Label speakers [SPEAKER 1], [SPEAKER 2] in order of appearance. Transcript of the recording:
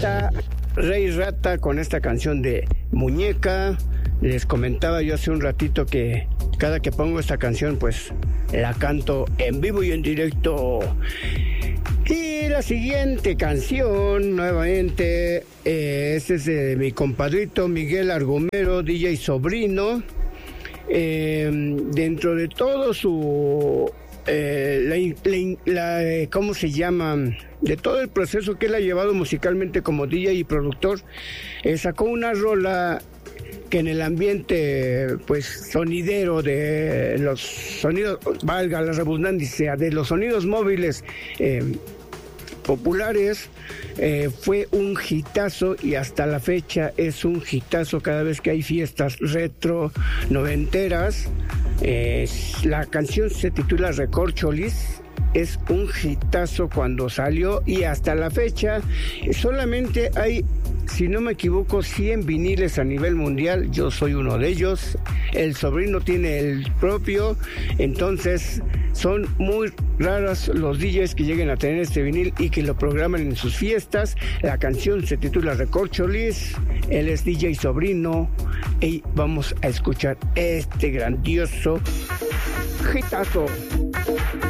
[SPEAKER 1] Rata, Rey Rata, con esta canción de Muñeca. Les comentaba yo hace un ratito que cada que pongo esta canción, pues la canto en vivo y en directo. Y la siguiente canción, nuevamente, este es de mi compadrito Miguel Argomero, DJ Sobrino. Dentro de todo su... ¿cómo se llama? De todo el proceso que él ha llevado musicalmente como DJ y productor, sacó una rola que en el ambiente pues sonidero de los sonidos, valga la redundancia, de los sonidos móviles populares, fue un hitazo y hasta la fecha es un hitazo cada vez que hay fiestas retro noventeras. La canción se titula Recorcholis. Es un hitazo cuando salió y hasta la fecha solamente hay, si no me equivoco, 100 viniles a nivel mundial. Yo soy uno de ellos. El sobrino tiene el propio. Entonces son muy raras los DJs que lleguen a tener este vinil y que lo programan en sus fiestas. La canción se titula Recorcholis. Él es DJ Sobrino y vamos a escuchar este grandioso hitazo.